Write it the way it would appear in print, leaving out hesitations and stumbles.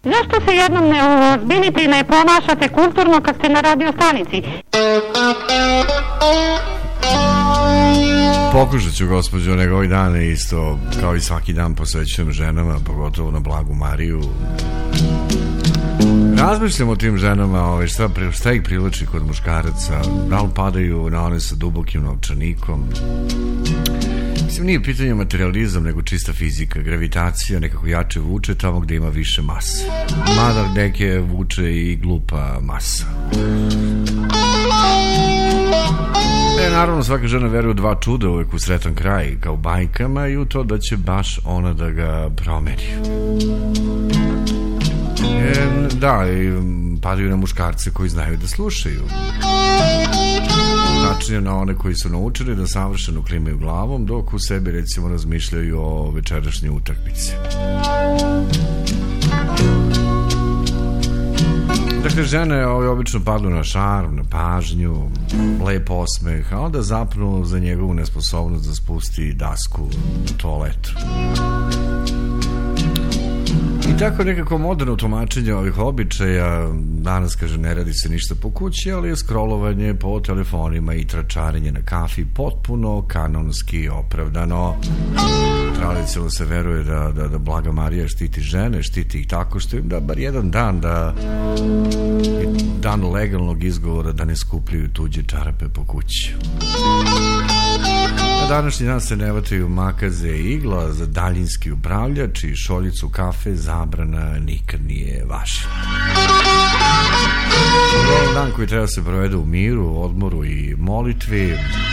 Zašto se jednom ne ozbiljite i ne ponašate kulturno kad ste na radio stanici? Pokušat ću, gospođo, nego ovih dana isto, kao i svaki dan, posvećujem ženama, pogotovo na Blagu Mariju. Razmišljam o tim ženama, šta ih privlači kod muškaraca, da li padaju na one sa dubokim novčanikom. Mislim, nije pitanje materializam, nego čista fizika, gravitacija nekako jače vuče tamo gde ima više mase. Mada neke vuče i glupa masa. Naravno, svaka žena veruje u dva čuda, uvek u sretan kraj, kao bajkama, i u to da će baš ona da ga promeni. Da, i padaju na muškarce koji znaju da slušaju. Način je na one koji su naučili da savršeno klimaju glavom, dok u sebi, recimo, razmišljaju o večerašnjoj utakmici. Dakle, žene obično padnu na šarm, na pažnju, lep osmeh, a onda zapnu za njegovu nesposobnost da spusti dasku u toaletu. I tako nekako moderno tumačenje ovih običaja, danas, kaže, ne radi se ništa po kući, ali je scrollovanje po telefonima i tračarenje na kafi potpuno kanonski opravdano. Tradicionalno se veruje da Blaga Marija štiti žene, štiti ih tako što im da bar jedan dan, da je dan legalnog izgovora da ne skupljaju tuđe čarape po kući. Na današnji dan se ne vataju makaze i igla za daljinski upravljač i šoljicu kafe zabrana nikad nije vaša. Dan koji treba se provede u miru, odmoru i molitvi,